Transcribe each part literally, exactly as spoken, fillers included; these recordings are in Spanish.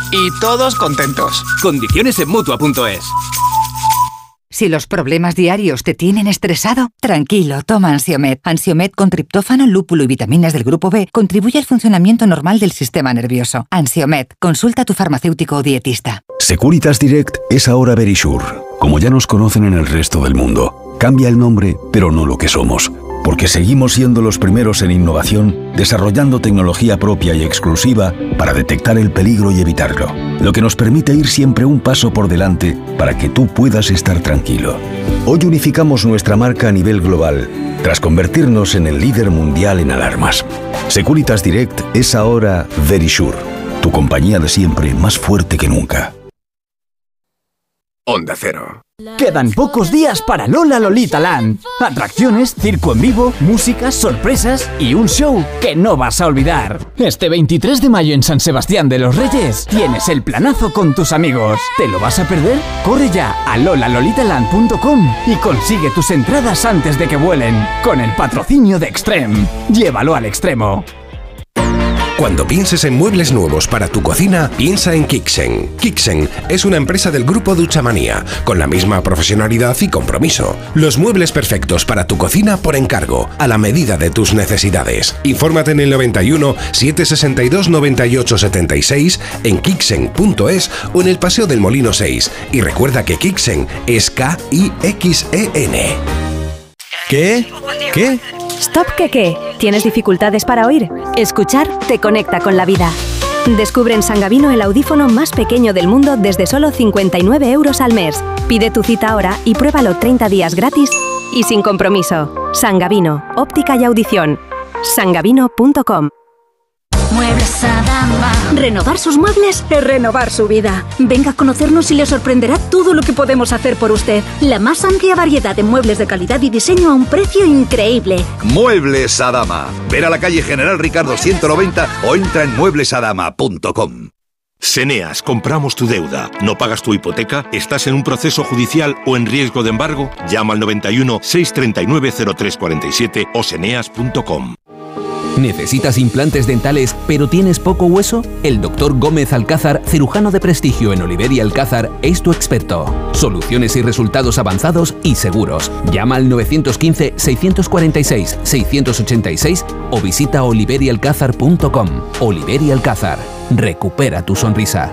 y todos contentos. Condiciones en Mutua punto es. Si los problemas diarios te tienen estresado, tranquilo, toma Ansiomed. Ansiomed con triptófano, lúpulo y vitaminas del grupo B contribuye al funcionamiento normal del sistema nervioso. Ansiomed, consulta a tu farmacéutico o dietista. Securitas Direct es ahora Verisure, como ya nos conocen en el resto del mundo. Cambia el nombre, pero no lo que somos, porque seguimos siendo los primeros en innovación, desarrollando tecnología propia y exclusiva para detectar el peligro y evitarlo, lo que nos permite ir siempre un paso por delante para que tú puedas estar tranquilo. Hoy unificamos nuestra marca a nivel global, tras convertirnos en el líder mundial en alarmas. Securitas Direct es ahora Verisure, tu compañía de siempre más fuerte que nunca. Onda Cero. Quedan pocos días para Lola Lolita Land. Atracciones, circo en vivo, música, sorpresas y un show que no vas a olvidar. Este veintitrés de mayo en San Sebastián de los Reyes tienes el planazo con tus amigos. ¿Te lo vas a perder? Corre ya a lola lolita land punto com y consigue tus entradas antes de que vuelen. Con el patrocinio de Extreme. Llévalo al extremo. Cuando pienses en muebles nuevos para tu cocina, piensa en Kixen. Kixen es una empresa del grupo Duchamanía, con la misma profesionalidad y compromiso. Los muebles perfectos para tu cocina por encargo, a la medida de tus necesidades. Infórmate en el noventa y uno, setecientos sesenta y dos, noventa y ocho, setenta y seis, en kixen punto es o en el Paseo del Molino seis. Y recuerda que Kixen es K I X E N. ¿Qué? ¿Qué? Stop, ¿qué qué? ¿Tienes dificultades para oír? Escuchar te conecta con la vida. Descubre en Sangavino el audífono más pequeño del mundo desde solo cincuenta y nueve euros al mes. Pide tu cita ahora y pruébalo treinta días gratis y sin compromiso. Sangavino, óptica y audición. sangavino punto com. Muebles Adama. Renovar sus muebles es renovar su vida. Venga a conocernos y le sorprenderá todo lo que podemos hacer por usted. La más amplia variedad de muebles de calidad y diseño a un precio increíble. Muebles Adama. Ver a la calle General Ricardo ciento noventa o entra en muebles adama punto com. Seneas, compramos tu deuda. ¿No pagas tu hipoteca? ¿Estás en un proceso judicial o en riesgo de embargo? Llama al noventa y uno, seiscientos treinta y nueve, cero tres cuarenta y siete o seneas punto com. ¿Necesitas implantes dentales pero tienes poco hueso? El doctor Gómez Alcázar, cirujano de prestigio en Oliver y Alcázar, es tu experto. Soluciones y resultados avanzados y seguros. Llama al nueve uno cinco, seis cuatro seis, seis ocho seis o visita oliver y alcázar punto com. Oliver y Alcázar. Recupera tu sonrisa.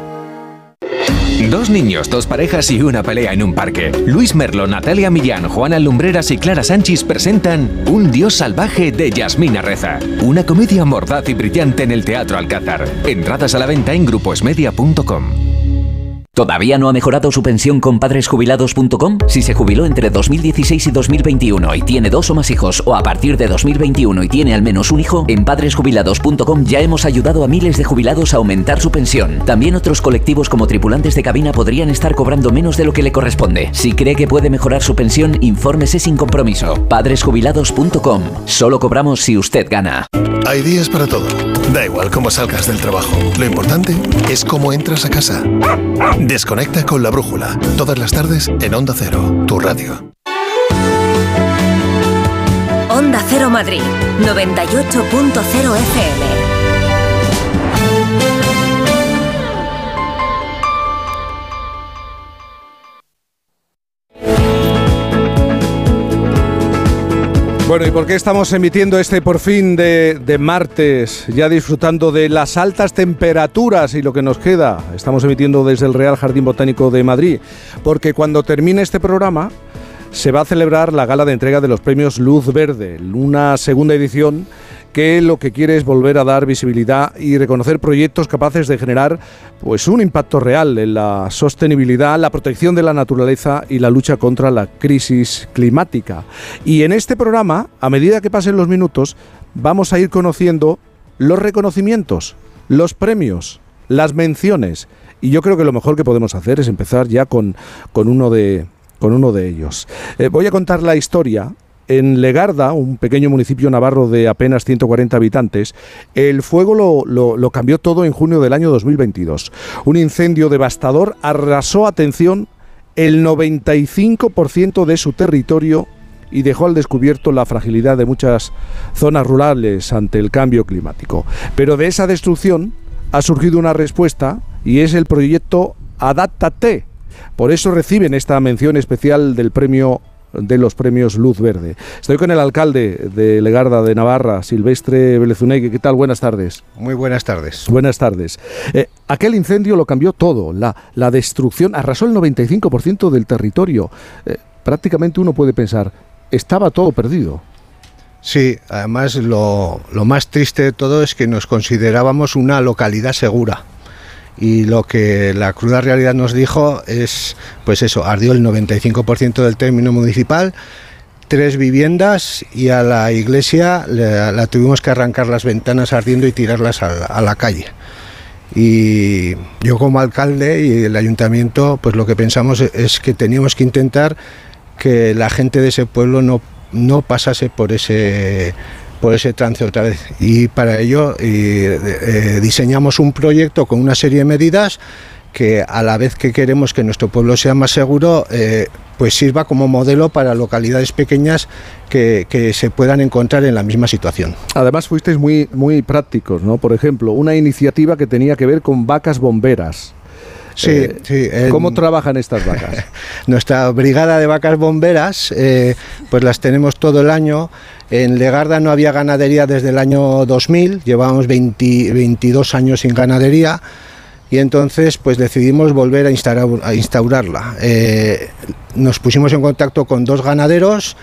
Dos niños, dos parejas y una pelea en un parque. Luis Merlo, Natalia Millán, Juana Lumbreras y Clara Sánchez presentan Un dios salvaje de Yasmina Reza. Una comedia mordaz y brillante en el Teatro Alcázar. Entradas a la venta en gruposmedia punto com. ¿Todavía no ha mejorado su pensión con padres jubilados punto com? Si se jubiló entre dos mil dieciséis y dos mil veintiuno y tiene dos o más hijos, o a partir de dos mil veintiuno y tiene al menos un hijo, en padres jubilados punto com ya hemos ayudado a miles de jubilados a aumentar su pensión. También otros colectivos como tripulantes de cabina podrían estar cobrando menos de lo que le corresponde. Si cree que puede mejorar su pensión, infórmese sin compromiso. padres jubilados punto com. Solo cobramos si usted gana. Hay días para todo. Da igual cómo salgas del trabajo. Lo importante es cómo entras a casa. Desconecta con La Brújula. Todas las tardes en Onda Cero, tu radio. Onda Cero Madrid, noventa y ocho punto cero F M. Bueno, ¿y por qué estamos emitiendo este por fin de, de martes, ya disfrutando de las altas temperaturas y lo que nos queda? Estamos emitiendo desde el Real Jardín Botánico de Madrid, porque cuando termine este programa se va a celebrar la gala de entrega de los premios Luz Verde, una segunda edición que lo que quiere es volver a dar visibilidad y reconocer proyectos capaces de generar pues un impacto real en la sostenibilidad, la protección de la naturaleza y la lucha contra la crisis climática. Y en este programa, a medida que pasen los minutos, vamos a ir conociendo los reconocimientos, los premios, las menciones. Y yo creo que lo mejor que podemos hacer es empezar ya con, con, uno, de, con uno de ellos. Eh, voy a contar la historia. En Legarda, un pequeño municipio navarro de apenas ciento cuarenta habitantes, el fuego lo, lo, lo cambió todo en junio del año dos mil veintidós. Un incendio devastador arrasó, atención, el noventa y cinco por ciento de su territorio y dejó al descubierto la fragilidad de muchas zonas rurales ante el cambio climático. Pero de esa destrucción ha surgido una respuesta y es el proyecto Adáptate. Por eso reciben esta mención especial del premio de los premios Luz Verde. Estoy con el alcalde de Legarda de Navarra, Silvestre Belezunegui. ¿Qué tal? Buenas tardes. Muy buenas tardes. Buenas tardes. Eh, aquel incendio lo cambió todo. La, la destrucción arrasó el noventa y cinco por ciento del territorio. Eh, prácticamente uno puede pensar, estaba todo perdido. Sí, además lo, lo más triste de todo es que nos considerábamos una localidad segura. Y lo que la cruda realidad nos dijo es, pues eso, ardió el noventa y cinco por ciento del término municipal, tres viviendas, y a la iglesia la, la tuvimos que arrancar las ventanas ardiendo y tirarlas a la, a la calle. Y yo como alcalde y el ayuntamiento, pues lo que pensamos es que teníamos que intentar que la gente de ese pueblo no, no pasase por ese... por ese trance otra vez, y para ello eh, eh, diseñamos un proyecto con una serie de medidas que, a la vez que queremos que nuestro pueblo sea más seguro, eh, pues sirva como modelo para localidades pequeñas que, que se puedan encontrar en la misma situación. Además fuisteis muy, muy prácticos, ¿no? Por ejemplo, una iniciativa que tenía que ver con vacas bomberas. Sí, eh, sí. Eh, ¿Cómo trabajan estas vacas? Nuestra brigada de vacas bomberas, eh, pues las tenemos todo el año. En Legarda no había ganadería desde el año dos mil, llevábamos veinte, veintidós años sin ganadería, y entonces pues decidimos volver a, instaurar, a instaurarla. Eh, nos pusimos en contacto con dos ganaderos,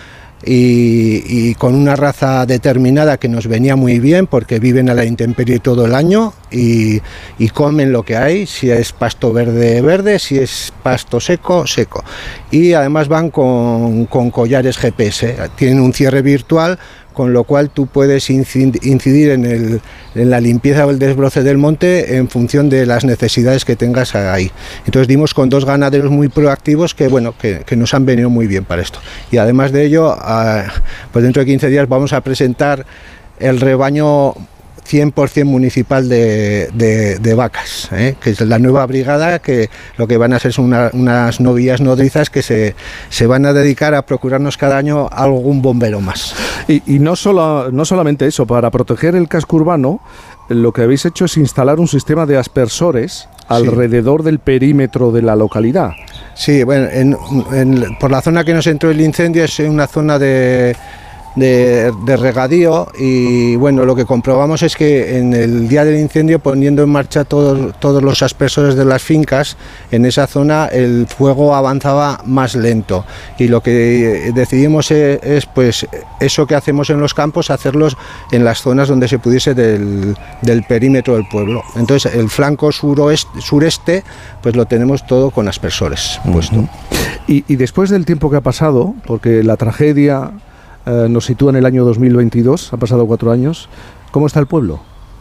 Y, y con una raza determinada que nos venía muy bien porque viven a la intemperie todo el año y, y comen lo que hay, si es pasto verde, verde, si es pasto seco, seco. Y además van con, con collares G P S, tienen un cierre virtual, con lo cual tú puedes incidir en, el, en la limpieza o el desbroce del monte en función de las necesidades que tengas ahí. Entonces dimos con dos ganaderos muy proactivos que, bueno, que, que nos han venido muy bien para esto. Y además de ello, pues dentro de quince días vamos a presentar el rebaño cien por ciento municipal de, de, de vacas, ¿eh? Que es la nueva brigada, que lo que van a ser son una, unas novillas nodrizas que se, se van a dedicar a procurarnos cada año algún bombero más. Y, y no, solo, no solamente eso, para proteger el casco urbano, lo que habéis hecho es instalar un sistema de aspersores alrededor sí. del perímetro de la localidad. Sí, bueno, en, en, por la zona que nos entró el incendio es una zona de... De, de regadío, y bueno, lo que comprobamos es que en el día del incendio, poniendo en marcha todos, todos los aspersores de las fincas en esa zona, el fuego avanzaba más lento, y lo que decidimos es, es pues eso que hacemos en los campos, hacerlos en las zonas donde se pudiese del, del perímetro del pueblo. Entonces el flanco suroeste, sureste pues lo tenemos todo con aspersores uh-huh. puesto. Y, y después del tiempo que ha pasado, porque la tragedia Uh, nos sitúa en el año dos mil veintidós, ha pasado cuatro años. ¿Cómo está el pueblo?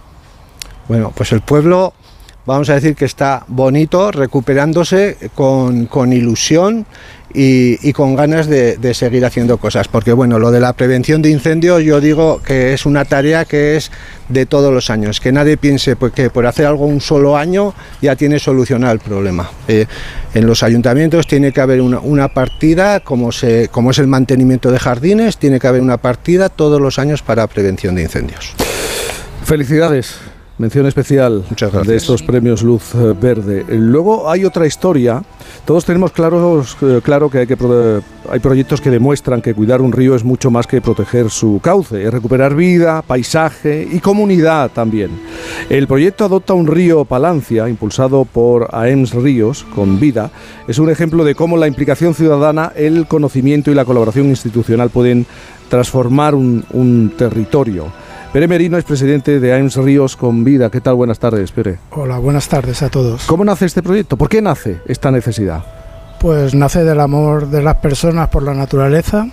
Bueno, pues el pueblo, vamos a decir que está bonito, recuperándose con, con ilusión y, y con ganas de, de seguir haciendo cosas, porque bueno, lo de la prevención de incendios yo digo que es una tarea que es de todos los años, que nadie piense pues, que por hacer algo un solo año ya tiene solucionado el problema. Eh, en los ayuntamientos tiene que haber una, una partida, como, se, como es el mantenimiento de jardines, tiene que haber una partida todos los años para prevención de incendios. Felicidades. Mención especial de estos premios Luz Verde. Luego hay otra historia. Todos tenemos claros, claro que hay, que hay proyectos que demuestran que cuidar un río es mucho más que proteger su cauce, es recuperar vida, paisaje y comunidad también. El proyecto Adopta un río Palancia, impulsado por A E M S Ríos, con vida, es un ejemplo de cómo la implicación ciudadana, el conocimiento y la colaboración institucional pueden transformar un, un territorio. Pere Merino es presidente de A E M S Ríos con Vida. ¿Qué tal? Buenas tardes, Pere. Hola, buenas tardes a todos. ¿Cómo nace este proyecto? ¿Por qué nace esta necesidad? Pues nace del amor de las personas por la naturaleza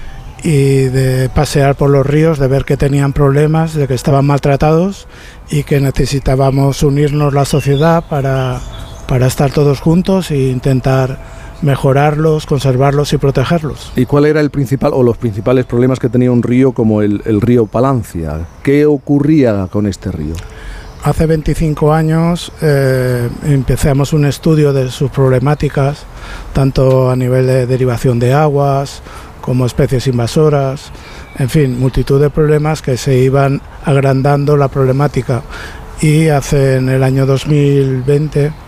y de pasear por los ríos, de ver que tenían problemas, de que estaban maltratados y que necesitábamos unirnos la sociedad para, para estar todos juntos e intentar mejorarlos, conservarlos y protegerlos. ¿Y cuál era el principal o los principales problemas que tenía un río como el, el río Palancia? ¿Qué ocurría con este río? Hace veinticinco años eh, empezamos un estudio de sus problemáticas, tanto a nivel de derivación de aguas como especies invasoras, en fin, multitud de problemas que se iban agrandando la problemática. y hace en el año dos mil veinte